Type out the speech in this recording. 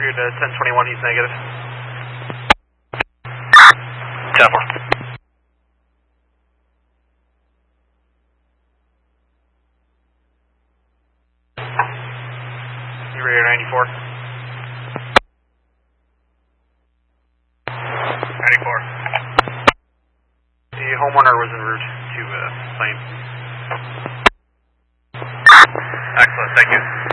You're to 1021, he's negative. 10-4. You're here 94. 94. The homeowner was en route to plane. Excellent, thank you.